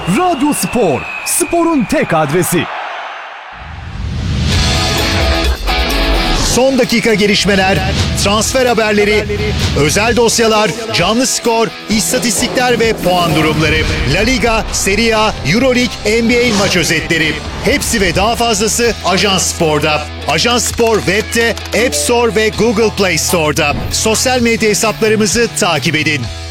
Radyo Spor, sporun tek adresi. Son dakika gelişmeler, transfer haberleri, özel dosyalar, canlı skor, istatistikler ve puan durumları. La Liga, Serie A, Euroleague, NBA maç özetleri. Hepsi ve daha fazlası Ajans Spor'da. Ajans Spor web'de, App Store ve Google Play Store'da. Sosyal medya hesaplarımızı takip edin.